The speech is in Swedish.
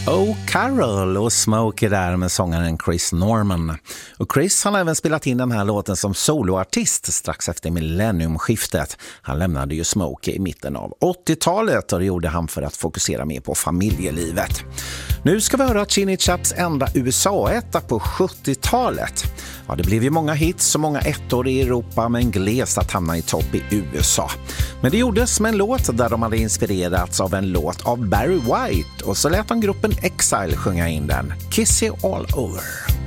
Oh Carol och Smokey där med sångaren Chris Norman. Och Chris har även spelat in den här låten som soloartist strax efter millenniumskiftet. Han lämnade ju Smokey i mitten av 80-talet och det gjorde han för att fokusera mer på familjelivet. Nu ska vi höra Chini Chaps enda USA-etta på 70-talet. Ja, det blev ju många hits och många ettor i Europa men glest att hamna i topp i USA. Men det gjordes med en låt där de hade inspirerats av en låt av Barry White och så lät de gruppen Exile sjunga in den, Kiss You All Over.